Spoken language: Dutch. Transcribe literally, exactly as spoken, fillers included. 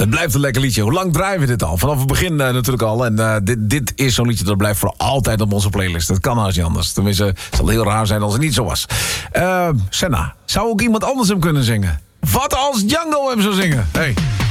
Het blijft een lekker liedje. Hoe lang draaien we dit al? Vanaf het begin uh, natuurlijk al. En uh, dit, dit is zo'n liedje dat blijft voor altijd op onze playlist. Dat kan haast niet anders. Tenminste, het zal heel raar zijn als het niet zo was. Uh, Senna, zou ook iemand anders hem kunnen zingen? Wat als Django hem zou zingen? Hey.